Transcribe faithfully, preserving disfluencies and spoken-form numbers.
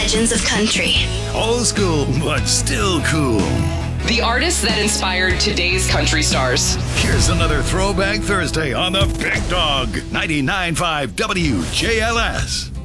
legends of country. Old school, but still cool. The artists that inspired today's country stars. Here's another Throwback Thursday on the Big Dog, ninety-nine point five W J L S.